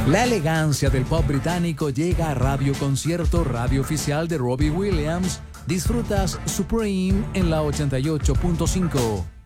La elegancia del pop británico llega a Radio Concierto, radio oficial de Robbie Williams. Disfrutas Supreme en la 88.5.